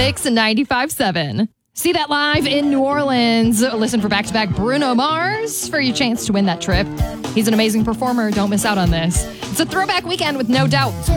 96 and 95.7. See that live in New Orleans. Listen for back-to-back Bruno Mars for your chance to win that trip. He's an amazing performer. Don't miss out on this. It's a throwback weekend with no doubt.